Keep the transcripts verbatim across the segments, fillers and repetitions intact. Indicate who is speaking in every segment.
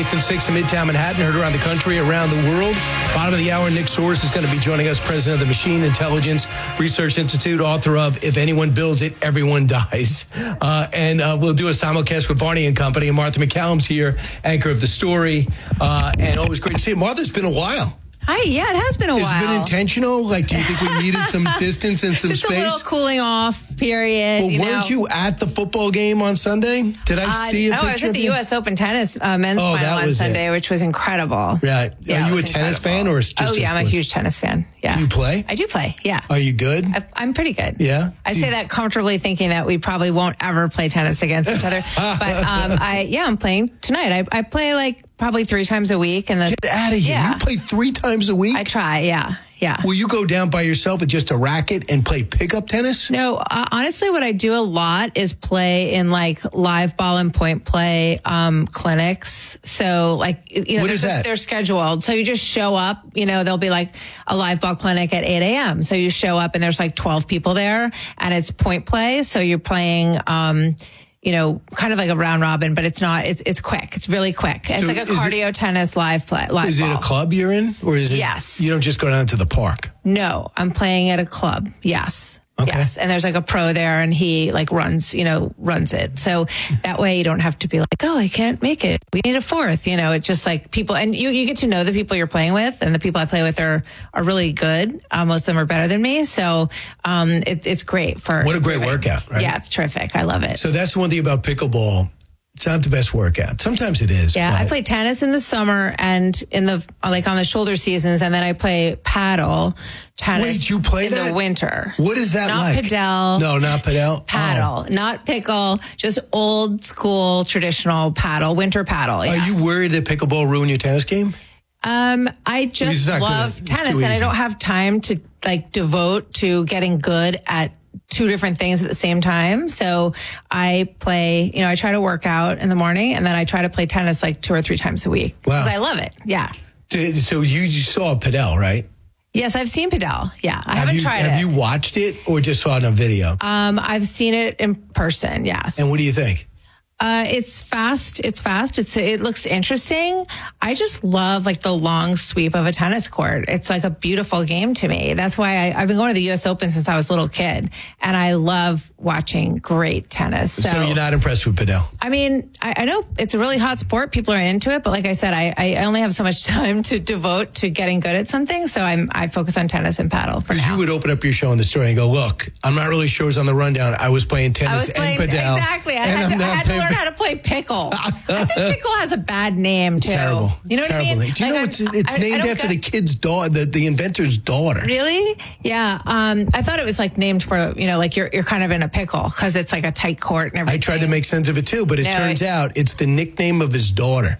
Speaker 1: eighth and sixth in Midtown Manhattan, heard around the country, around the world. Bottom of the hour, Nick Soros is going to be joining us, president of the Machine Intelligence Research Institute, author of If Anyone Builds It, Everyone Dies. Uh, and uh, we'll do a simulcast with Barney and Company. And Martha McCallum's here, anchor of The Story. Uh, and always great to see you. Martha, it's been a while.
Speaker 2: Hi, yeah, it has been a
Speaker 1: Has
Speaker 2: while.
Speaker 1: Has it been intentional? Like, do you think we needed some distance and some
Speaker 2: Just
Speaker 1: space?
Speaker 2: Just a little cooling off period.
Speaker 1: Well,
Speaker 2: you
Speaker 1: weren't
Speaker 2: know?
Speaker 1: you at the football game on Sunday? Did I
Speaker 2: uh,
Speaker 1: see a
Speaker 2: no,
Speaker 1: picture
Speaker 2: I was at
Speaker 1: of
Speaker 2: the
Speaker 1: you?
Speaker 2: U S Open tennis uh, men's
Speaker 1: oh,
Speaker 2: final on Sunday,
Speaker 1: it.
Speaker 2: which was incredible.
Speaker 1: Right.
Speaker 2: Yeah,
Speaker 1: Are you a tennis
Speaker 2: incredible.
Speaker 1: fan or just
Speaker 2: Oh, yeah,
Speaker 1: a
Speaker 2: I'm a huge tennis fan. Yeah.
Speaker 1: Do you play?
Speaker 2: I do play, yeah.
Speaker 1: Are you good?
Speaker 2: I, I'm pretty good.
Speaker 1: Yeah?
Speaker 2: I
Speaker 1: do
Speaker 2: say
Speaker 1: you...
Speaker 2: that comfortably thinking that we probably won't ever play tennis against each other. But um, I, yeah, I'm playing tonight. I, I play like probably three times a week. And
Speaker 1: Get out of here.
Speaker 2: Yeah.
Speaker 1: You play three times a week?
Speaker 2: I try, yeah. Yeah.
Speaker 1: Will you go down by yourself with just a racket and play pickup tennis?
Speaker 2: No, uh, honestly, what I do a lot is play in like live ball and point play um, clinics. So like, you know,
Speaker 1: what
Speaker 2: they're,
Speaker 1: is
Speaker 2: just,
Speaker 1: that?
Speaker 2: they're scheduled. So you just show up, you know, there'll be like a live ball clinic at eight a.m. So you show up and there's like twelve people there and it's point play. So you're playing, um, you know, kind of like a round robin, but it's not, it's it's quick. It's really quick. It's
Speaker 1: So
Speaker 2: like a cardio it, tennis live play. Live
Speaker 1: is
Speaker 2: ball.
Speaker 1: it a club you're in? Or is it?
Speaker 2: Yes.
Speaker 1: You don't just go down to the park?
Speaker 2: No, I'm playing at a club. Yes.
Speaker 1: Okay.
Speaker 2: Yes. And there's like a pro there and he like runs, you know, runs it. So that way you don't have to be like, oh, I can't make it. We need a fourth. You know, it's just like people, and you, you get to know the people you're playing with, and the people I play with are, are really good. Uh, most of them are better than me. So, um, it, it's great for.
Speaker 1: What a great workout, right?
Speaker 2: Yeah, it's terrific. I love it.
Speaker 1: So that's one thing about pickleball. It's not the best workout. Sometimes it is.
Speaker 2: Yeah,
Speaker 1: but...
Speaker 2: I play tennis in the summer and in the, like on the shoulder seasons, and then I play paddle tennis
Speaker 1: Wait, you play
Speaker 2: in
Speaker 1: that?
Speaker 2: the winter.
Speaker 1: What is that
Speaker 2: not
Speaker 1: like?
Speaker 2: Not padel.
Speaker 1: No, not padel.
Speaker 2: Paddle,
Speaker 1: oh.
Speaker 2: not pickle, just old school traditional paddle, winter paddle. Yeah.
Speaker 1: Are you worried that pickleball ruin your tennis game?
Speaker 2: Um, I just love
Speaker 1: gonna,
Speaker 2: tennis and I don't have time to like devote to getting good at two different things at the same time. So I play, you know, I try to work out in the morning and then I try to play tennis like two or three times a week.
Speaker 1: Wow.
Speaker 2: Because I love it. Yeah.
Speaker 1: So you, you saw padel, right?
Speaker 2: Yes, I've seen padel. Yeah. I
Speaker 1: have
Speaker 2: haven't
Speaker 1: you,
Speaker 2: tried
Speaker 1: have
Speaker 2: it.
Speaker 1: Have you watched it or just saw it on video?
Speaker 2: Um, I've seen it in person. Yes.
Speaker 1: And what do you think?
Speaker 2: Uh, it's fast. It's fast. It's, it looks interesting. I just love like the long sweep of a tennis court. It's like a beautiful game to me. That's why I, I've been going to the U S Open since I was a little kid, and I love watching great tennis. So,
Speaker 1: so you're not impressed with padel?
Speaker 2: I mean, I, I know it's a really hot sport. People are into it, but like I said, I, I only have so much time to devote to getting good at something. So I'm, I focus on tennis and paddle for now.
Speaker 1: Because you would open up your show on The Story and go, look, I'm not really sure it's on the rundown. I was playing tennis
Speaker 2: I was playing,
Speaker 1: and padel.
Speaker 2: Exactly. I
Speaker 1: and
Speaker 2: had,
Speaker 1: I'm
Speaker 2: to, I
Speaker 1: not
Speaker 2: had to
Speaker 1: playing
Speaker 2: learn how to play pickle. I think pickle has a bad name too.
Speaker 1: Terrible.
Speaker 2: You know what
Speaker 1: Terrible.
Speaker 2: I mean?
Speaker 1: Do you
Speaker 2: like
Speaker 1: know it's,
Speaker 2: I'm,
Speaker 1: it's
Speaker 2: I,
Speaker 1: named
Speaker 2: I
Speaker 1: after
Speaker 2: get,
Speaker 1: the kid's daughter, the, the inventor's daughter.
Speaker 2: Really? Yeah. Um, I thought it was like named for, you know, like you're you're kind of in a pickle because it's like a tight court and everything.
Speaker 1: I tried to make sense of it too, but it
Speaker 2: no,
Speaker 1: turns
Speaker 2: it,
Speaker 1: out it's the nickname of his daughter.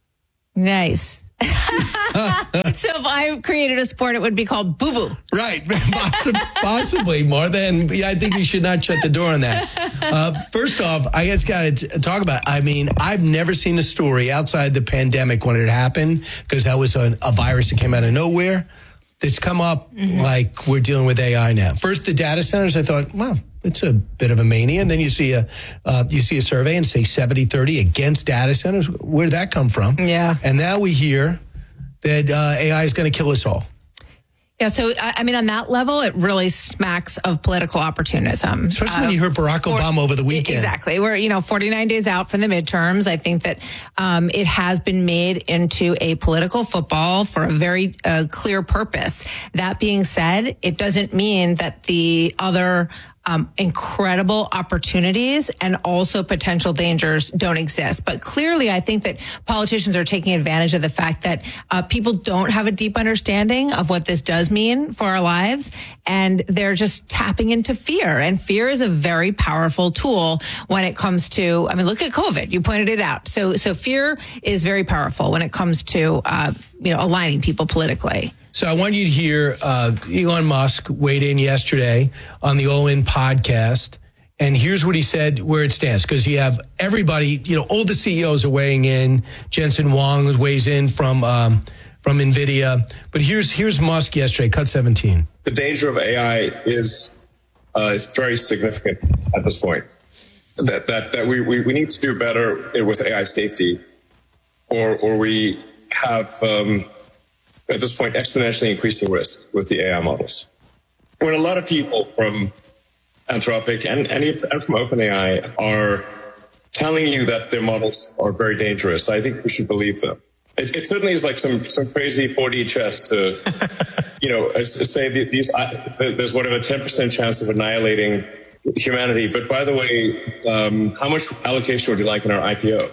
Speaker 2: Nice. So if I created a sport, it would be called Boo Boo.
Speaker 1: Right. Possibly, possibly, Martha. And yeah, I think we should not shut the door on that. Uh, first off, I just got to talk about, I mean, I've never seen a story outside the pandemic when it happened, because that was a, a virus that came out of nowhere. That's come up mm-hmm. like we're dealing with A I now. First, the data centers, I thought, wow, it's a bit of a mania. And then you see a uh, you see a survey and say seventy thirty against data centers. Where'd that come from?
Speaker 2: Yeah.
Speaker 1: And now we hear that uh, A I is going to kill us all.
Speaker 2: Yeah, so, I mean, on that level, it really smacks of political opportunism.
Speaker 1: Especially
Speaker 2: uh,
Speaker 1: when you heard Barack
Speaker 2: for,
Speaker 1: Obama over the weekend.
Speaker 2: Exactly. We're, you know, forty-nine days out from the midterms. I think that um, it has been made into a political football for a very uh, clear purpose. That being said, it doesn't mean that the other Um, incredible opportunities and also potential dangers don't exist. But clearly, I think that politicians are taking advantage of the fact that uh, people don't have a deep understanding of what this does mean for our lives. And they're just tapping into fear. And fear is a very powerful tool when it comes to, I mean, look at COVID. You pointed it out. So, so fear is very powerful when it comes to, uh, you know, aligning people politically.
Speaker 1: So I want you to hear uh, Elon Musk weighed in yesterday on the All In podcast. And here's what he said, where it stands, because you have everybody, you know, all the C E Os are weighing in. Jensen Huang weighs in from um, from NVIDIA. But here's here's Musk yesterday, cut seventeen.
Speaker 3: The danger of A I is uh, is very significant at this point. That that that we, we, we need to do better with A I safety, or or we have um, at this point exponentially increasing risk with the A I models. When a lot of people from Anthropic and, and and from OpenAI are telling you that their models are very dangerous, I think we should believe them. It, it certainly is like some, some crazy four D chess to, you know, say that these, there's whatever ten percent chance of annihilating humanity. But by the way, um, how much allocation would you like in our I P O?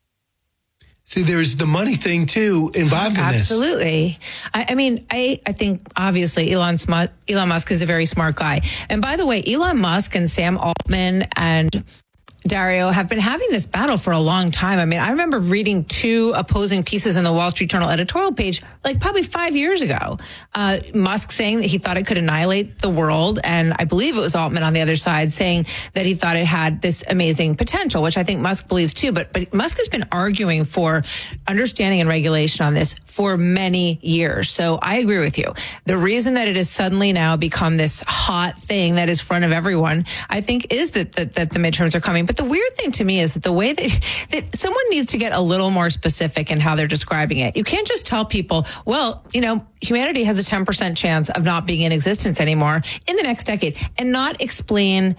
Speaker 1: See, there's the money thing too involved in this.
Speaker 2: Absolutely. I, I mean, I, I think obviously Elon, Sm- Elon Musk is a very smart guy. And by the way, Elon Musk and Sam Altman and Dario have been having this battle for a long time. I mean, I remember reading two opposing pieces in the Wall Street Journal editorial page, like probably five years ago. Uh, Musk saying that he thought it could annihilate the world. And I believe it was Altman on the other side saying that he thought it had this amazing potential, which I think Musk believes too. But, but Musk has been arguing for understanding and regulation on this for many years. So I agree with you. The reason that it has suddenly now become this hot thing that is front of everyone, I think, is that, that, that the midterms are coming. But the weird thing to me is that the way that, that someone needs to get a little more specific in how they're describing it. You can't just tell people, well, you know, humanity has a ten percent chance of not being in existence anymore in the next decade and not explain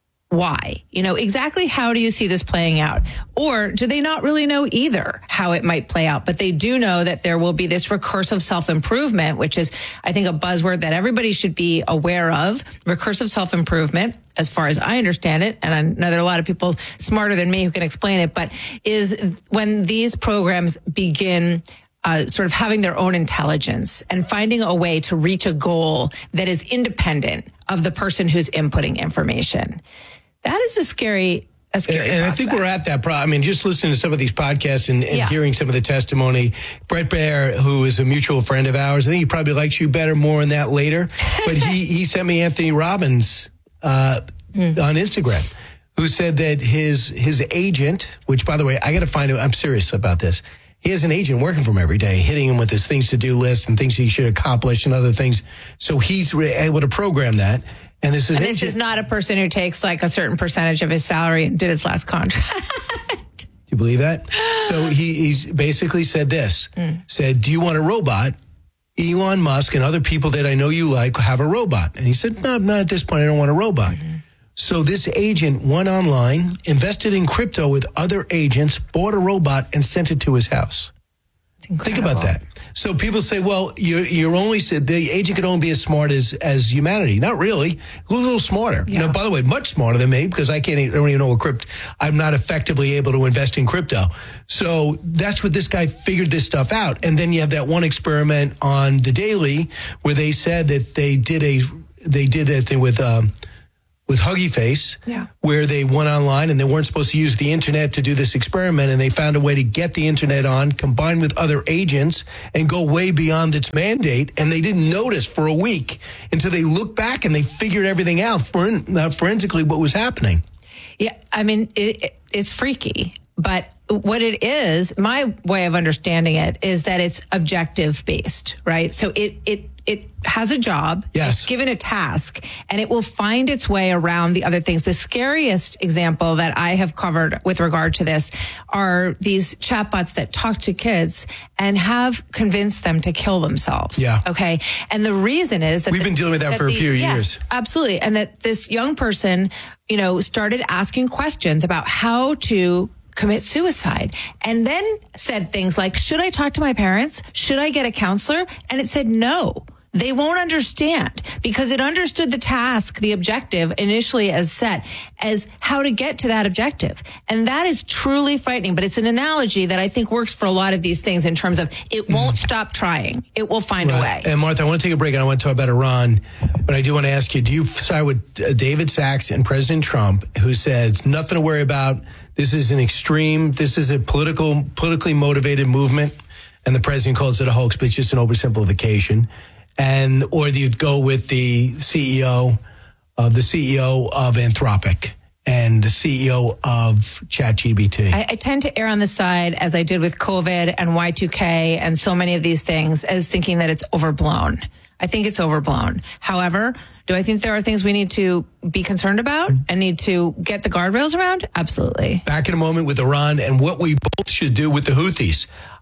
Speaker 2: why. You know, exactly how do you see this playing out? Or do they not really know either how it might play out? But they do know that there will be this recursive self-improvement, which is, I think, a buzzword that everybody should be aware of. Recursive self-improvement, as far as I understand it, and I know there are a lot of people smarter than me who can explain it, but is when these programs begin Uh, sort of having their own intelligence and finding a way to reach a goal that is independent of the person who's inputting information. That is a scary, a scary
Speaker 1: And, and I think we're at that problem. I mean, just listening to some of these podcasts and, and
Speaker 2: yeah.
Speaker 1: hearing some of the testimony. Brett Baer, who is a mutual friend of ours, I think he probably likes you better more on that later. But he, he sent me Anthony Robbins uh, mm. on Instagram, who said that his his agent, which, by the way, I got to find out, I'm serious about this. He has an agent working for him every day, hitting him with his things to do list and things he should accomplish and other things. So he's able to program that. And this is
Speaker 2: and this is not a person who takes like a certain percentage of his salary and did his last contract.
Speaker 1: Do you believe that? So he, he's basically said this, mm. said, do you want a robot? Elon Musk and other people that I know you like have a robot. And he said, no, not at this point. I don't want a robot. Mm-hmm. So this agent went online, invested in crypto with other agents, bought a robot, and sent it to his house. Think about that. So people say, well, you're, you're only, the agent can only be as smart as, as humanity. Not really. A little smarter. Yeah. You know, by the way, much smarter than me because I can't, I don't even know what crypto, I'm not effectively able to invest in crypto. So that's what this guy figured this stuff out. And then you have that one experiment on The Daily where they said that they did a, they did that thing with, um, with Huggy Face, yeah. where they went online and they weren't supposed to use the internet to do this experiment, and they found a way to get the internet on, combined with other agents, and go way beyond its mandate, and they didn't notice for a week until they looked back and they figured everything out forensically what was happening.
Speaker 2: Yeah, I mean, it, it, it's freaky, but what it is, my way of understanding it is that it's objective based, right? So it it it has a job,
Speaker 1: yes.
Speaker 2: It's given a task, and it will find its way around the other things. The scariest example that I have covered with regard to this are these chatbots that talk to kids and have convinced them to kill themselves.
Speaker 1: Yeah.
Speaker 2: Okay. And the reason is that
Speaker 1: we've
Speaker 2: the,
Speaker 1: been dealing with that, that for
Speaker 2: the,
Speaker 1: a few
Speaker 2: yes,
Speaker 1: years.
Speaker 2: Absolutely. And that this young person, you know, started asking questions about how to commit suicide, and then said things like, should I talk to my parents? Should I get a counselor? And it said no. They won't understand because it understood the task, the objective initially as set as how to get to that objective. And that is truly frightening, but it's an analogy that I think works for a lot of these things in terms of it won't stop trying. It will find
Speaker 1: right.
Speaker 2: a way.
Speaker 1: And Martha, I want to take a break and I want to talk about Iran, but I do want to ask you, do you side with uh, David Sachs and President Trump, who says nothing to worry about? This is an extreme, this is a political, politically motivated movement, and the president calls it a hoax, but it's just an oversimplification. And or do you go with the C E O, uh, the C E O of Anthropic and the C E O of ChatGPT?
Speaker 2: I, I tend to err on the side, as I did with COVID and Y two K and so many of these things, as thinking that it's overblown. I think it's overblown. However, do I think there are things we need to be concerned about and need to get the guardrails around? Absolutely.
Speaker 1: Back in a moment with Iran and what we both should do with the Houthis.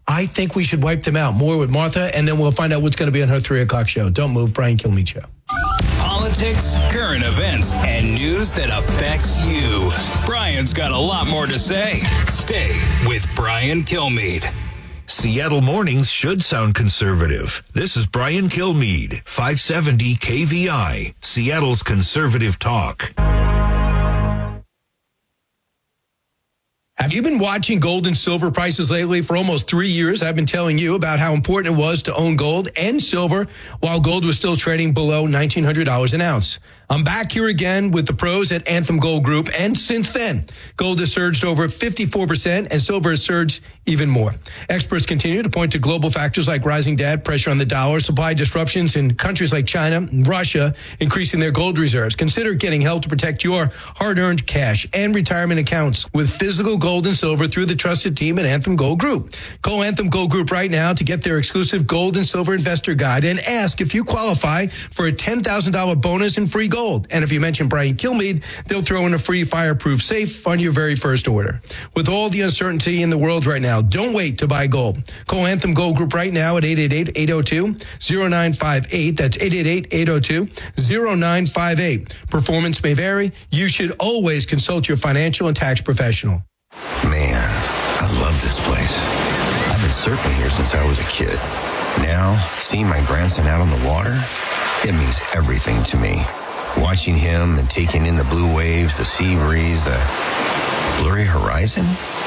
Speaker 1: I think we should wipe them out. More with Martha, and then we'll find out what's going to be on her three o'clock show. Don't move. Brian Kilmeade Show.
Speaker 4: Politics, current events, and news that affects you. Brian's got a lot more to say. Stay with Brian Kilmeade.
Speaker 5: Seattle mornings should sound conservative. This is Brian Kilmeade, five seventy K V I, Seattle's conservative talk.
Speaker 1: Have you been watching gold and silver prices lately? For almost three years, I've been telling you about how important it was to own gold and silver while gold was still trading below nineteen hundred dollars an ounce. I'm back here again with the pros at Anthem Gold Group, and since then, gold has surged over fifty-four percent and silver has surged even more. Experts continue to point to global factors like rising debt, pressure on the dollar, supply disruptions in countries like China and Russia, increasing their gold reserves. Consider getting help to protect your hard-earned cash and retirement accounts with physical gold and silver through the trusted team at Anthem Gold Group. Call Anthem Gold Group right now to get their exclusive gold and silver investor guide and ask if you qualify for a ten thousand dollars bonus in free gold. And if you mention Brian Kilmeade, they'll throw in a free fireproof safe on your very first order. With all the uncertainty in the world right now, don't wait to buy gold. Call Anthem Gold Group right now at eight eight eight, eight oh two, oh nine five eight. That's eight eight eight, eight oh two, oh nine five eight. Performance may vary. You should always consult your financial and tax professional.
Speaker 6: Man, I love this place. I've been surfing here since I was a kid. Now, seeing my grandson out on the water, it means everything to me. Watching him and taking in the blue waves, the sea breeze, the blurry horizon.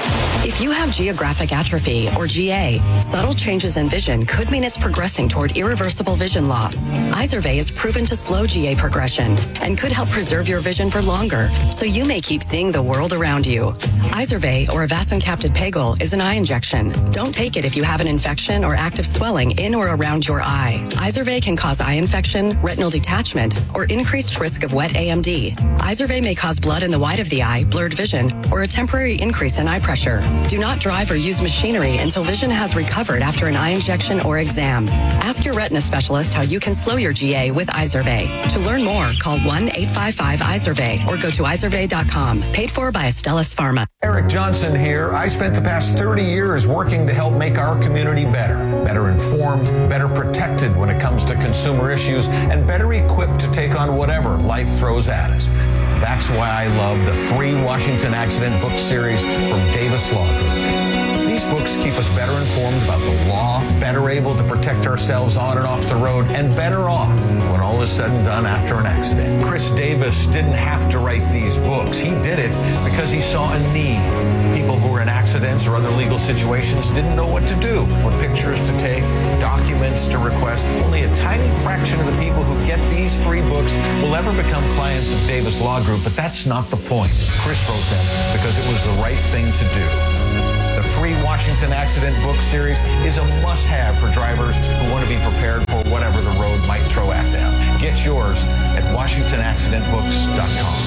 Speaker 7: If you have geographic atrophy, or G A, subtle changes in vision could mean it's progressing toward irreversible vision loss. Izervay is proven to slow G A progression and could help preserve your vision for longer, so you may keep seeing the world around you. Izervay, or avacincaptad pegol, is an eye injection. Don't take it if you have an infection or active swelling in or around your eye. Izervay can cause eye infection, retinal detachment, or increased risk of wet A M D. Izervay may cause blood in the white of the eye, blurred vision, or a temporary increase in eye pressure. Do not drive or use machinery until vision has recovered after an eye injection or exam. Ask your retina specialist how you can slow your G A with Izervay. To learn more, call one eight five five Izervay or go to izervay dot com. Paid for by Astellas Pharma.
Speaker 8: Eric Johnson here. I spent the past thirty years working to help make our community better. Better informed, better protected when it comes to consumer issues, and better equipped to take on whatever life throws at us. That's why I love the free Washington Accident book series from Davis Law Group. These books keep us better informed about the law, better able to protect ourselves on and off the road, and better off when all is said and done after an accident. Chris Davis didn't have to write these books. He did it because he saw a need. People who were in accidents or other legal situations didn't know what to do, what pictures to take, documents to request. Only a tiny fraction of the people who get these three books will ever become clients of Davis Law Group, but that's not the point. Chris wrote them because it was the right thing to do. The free Washington Accident book series is a must-have for drivers who want to be prepared for whatever the road might throw at them. Get yours at washington accident books dot com.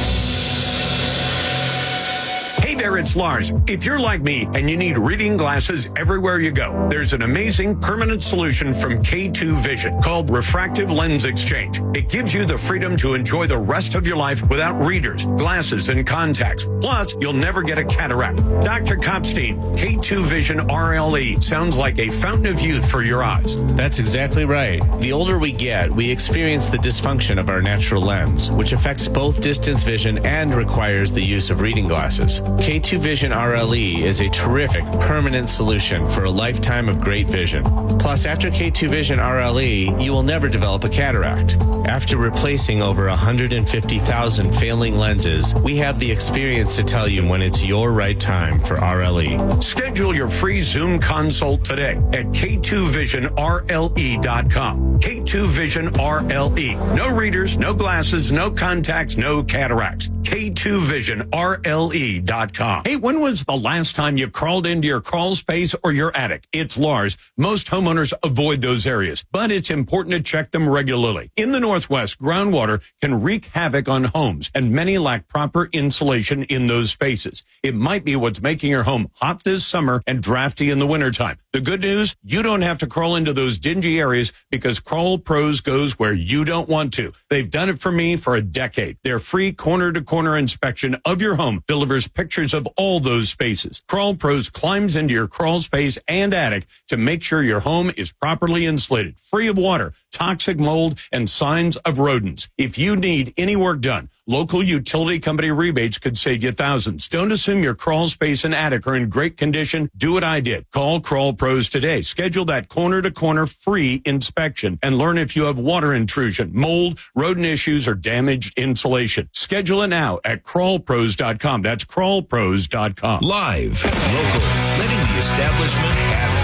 Speaker 9: Hey there, it's Lars. If you're like me and you need reading glasses everywhere you go, there's an amazing permanent solution from K two Vision called Refractive Lens Exchange. It gives you the freedom to enjoy the rest of your life without readers, glasses, and contacts. Plus, you'll never get a cataract. Doctor Kopstein, K two Vision R L E sounds like a fountain of youth for your eyes.
Speaker 10: That's exactly right. The older we get, we experience the dysfunction of our natural lens, which affects both distance vision and requires the use of reading glasses. K two Vision R L E is a terrific permanent solution for a lifetime of great vision. Plus, after K two Vision R L E, you will never develop a cataract. After replacing over one hundred fifty thousand failing lenses, we have the experience to tell you when it's your right time for R L E.
Speaker 9: Schedule your free Zoom consult today at K two vision R L E dot com. K two Vision R L E. No readers, no glasses, no contacts, no cataracts. K two Vision R L E dot com. Hey, when was the last time you crawled into your crawl space or your attic? It's Lars. Most homeowners avoid those areas, but it's important to check them regularly. In the Northwest, groundwater can wreak havoc on homes, and many lack proper insulation in those spaces. It might be what's making your home hot this summer and drafty in the wintertime. The good news, you don't have to crawl into those dingy areas because Crawl Pros goes where you don't want to. They've done it for me for a decade. Their free corner to corner-to-corner inspection of your home delivers pictures of all those spaces. Crawl Pros climbs into your crawl space and attic to make sure your home is properly insulated, free of water, toxic mold, and signs of rodents. If you need any work done, local utility company rebates could save you thousands. Don't assume your crawl space and attic are in great condition. Do what I did. Call Crawl Pros today. Schedule that corner-to-corner free inspection and learn if you have water intrusion, mold, rodent issues, or damaged insulation. Schedule it now at crawl pros dot com. That's crawl pros dot com.
Speaker 5: Live, local, letting the establishment have